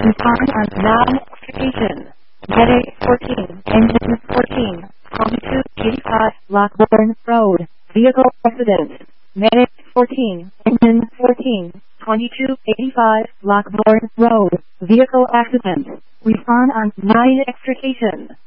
Respond on non-extrication. Medic 14, engine 14, 2285, Lockbourne Road, vehicle accident. Medic 14, engine 14, 2285, Lockbourne Road, vehicle accident. Respond on 9 extrication.